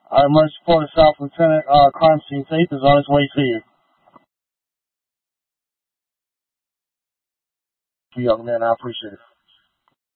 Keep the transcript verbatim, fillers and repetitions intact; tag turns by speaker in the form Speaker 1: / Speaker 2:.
Speaker 1: All right, Mercy Florida South Lieutenant, uh, crime scene tape is on its way to you. Young man, I appreciate it.